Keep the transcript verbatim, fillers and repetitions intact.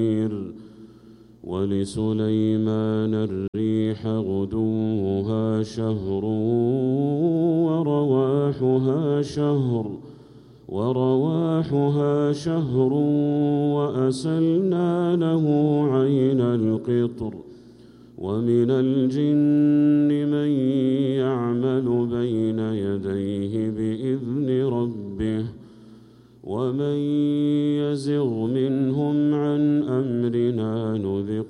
ولسليمان الريح غدوها شهر ورواحها شهر ورواحها شهر وأسلنا له عين القطر ومن الجن من يعمل بين يديه بإذن ربه ومن يزغ منهم